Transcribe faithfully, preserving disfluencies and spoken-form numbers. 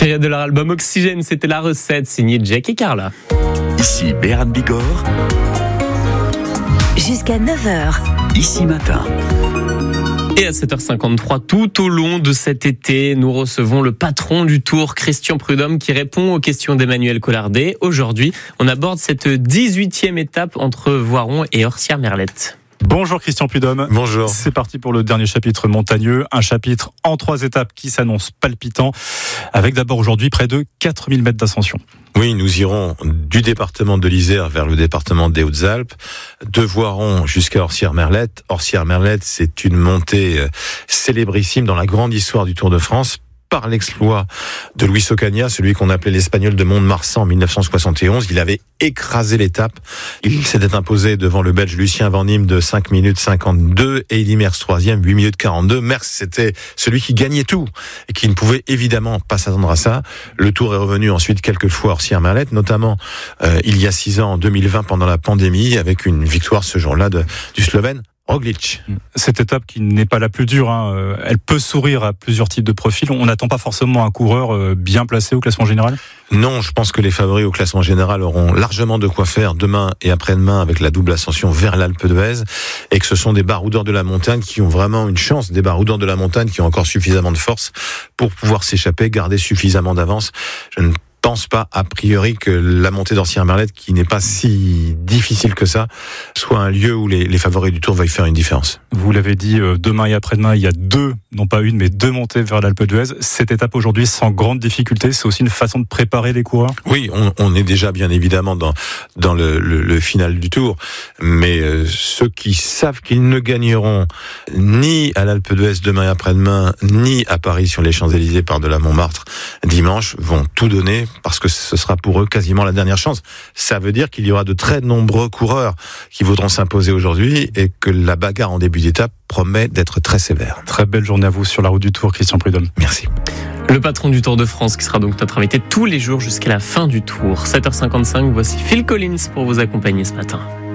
Tiré de leur album Oxygène, c'était la recette signée Jack et Carla. Ici Béran Bigorre. Jusqu'à neuf heures. Ici Matin. Et à sept heures cinquante-trois, tout au long de cet été, nous recevons le patron du Tour, Christian Prudhomme, qui répond aux questions d'Emmanuel Collardet. Aujourd'hui, on aborde cette dix-huitième étape entre Voiron et Orsières-Merlette. Bonjour Christian Prudhomme. Bonjour. C'est parti pour le dernier chapitre montagneux, un chapitre en trois étapes qui s'annonce palpitant, avec d'abord aujourd'hui près de quatre mille mètres d'ascension. Oui, nous irons du département de l'Isère vers le département des Hautes-Alpes, de Voiron jusqu'à Orsières-Merlette. Orsières-Merlette, c'est une montée célébrissime dans la grande histoire du Tour de France, par l'exploit de Luis Ocaña, celui qu'on appelait l'Espagnol de Mont-de-Marsan en mille neuf cent soixante et onze. Il avait écrasé l'étape. Il s'était imposé devant le Belge Lucien Van Impe de cinq minutes cinquante-deux et Eddy Merckx troisième, huit minutes quarante-deux. Merckx, c'était celui qui gagnait tout et qui ne pouvait évidemment pas s'attendre à ça. Le Tour est revenu ensuite quelques fois à Orsières-Merlette, notamment euh, il y a six ans, en deux mille vingt, pendant la pandémie, avec une victoire ce jour-là de, du Slovène Roglič. Cette étape qui n'est pas la plus dure, hein, elle peut sourire à plusieurs types de profils. On n'attend pas forcément un coureur bien placé au classement général ? Non, je pense que les favoris au classement général auront largement de quoi faire demain et après-demain avec la double ascension vers l'Alpe d'Huez, et que ce sont des baroudeurs de la montagne qui ont vraiment une chance, des baroudeurs de la montagne qui ont encore suffisamment de force pour pouvoir s'échapper, garder suffisamment d'avance. Je ne pense pas, a priori, que la montée d'Orsières-Merlette, qui n'est pas si difficile que ça, soit un lieu où les, les favoris du Tour veuillent faire une différence. Vous l'avez dit, demain et après-demain, il y a deux, non pas une, mais deux montées vers l'Alpe d'Huez. Cette étape aujourd'hui, sans grande difficulté, c'est aussi une façon de préparer les coureurs ? Oui, on, on est déjà bien évidemment dans, dans le, le, le final du Tour, mais euh, ceux qui savent qu'ils ne gagneront ni à l'Alpe d'Huez demain et après-demain, ni à Paris sur les Champs-Élysées par-delà Montmartre dimanche, vont tout donner, parce que ce sera pour eux quasiment la dernière chance. Ça veut dire qu'il y aura de très nombreux coureurs qui voudront s'imposer aujourd'hui et que la bagarre en début d'étape promet d'être très sévère. Très belle journée à vous sur la route du Tour, Christian Prudhomme. Merci. Le patron du Tour de France qui sera donc notre invité tous les jours jusqu'à la fin du Tour. sept heures cinquante-cinq, voici Phil Collins pour vous accompagner ce matin.